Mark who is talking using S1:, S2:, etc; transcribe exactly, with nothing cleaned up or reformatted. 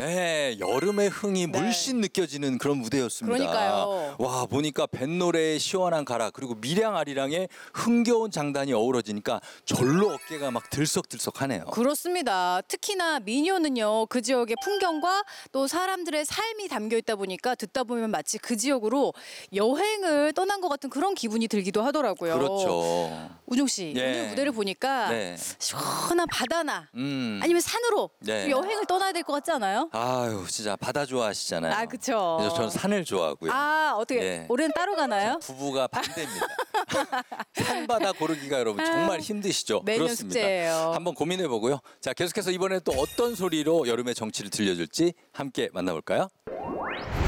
S1: 네, 여름의 흥이
S2: 네.
S1: 물씬 느껴지는 그런 무대였습니다.
S2: 그러니까요.
S1: 와, 보니까 뱃노래의 시원한 가라 그리고 밀양 아리랑의 흥겨운 장단이 어우러지니까 절로 어깨가 막 들썩들썩하네요.
S2: 그렇습니다. 특히나 민요는요, 그 지역의 풍경과 또 사람들의 삶이 담겨 있다 보니까 듣다 보면 마치 그 지역으로 여행을 떠난 것 같은 그런 기분이 들기도 하더라고요.
S1: 그렇죠.
S2: 우종 씨,
S1: 예.
S2: 오늘 무대를 보니까
S1: 네.
S2: 시원한 바다나
S1: 음.
S2: 아니면 산으로
S1: 네.
S2: 여행을 떠나야 될 것 같지 않아요?
S1: 아유, 진짜 바다 좋아하시잖아요.
S2: 아, 그쵸.
S1: 그래서 저는 산을 좋아하고요.
S2: 아, 어떻게
S1: 예.
S2: 올해는 따로 가나요?
S1: 부부가 반대입니다. 산바다 고르기가 여러분 정말 힘드시죠?
S2: 매년
S1: 그렇습니다.
S2: 숙제예요.
S1: 한번 고민해 보고요. 자, 계속해서 이번에 또 어떤 소리로 여름의 정취를 들려줄지 함께 만나볼까요?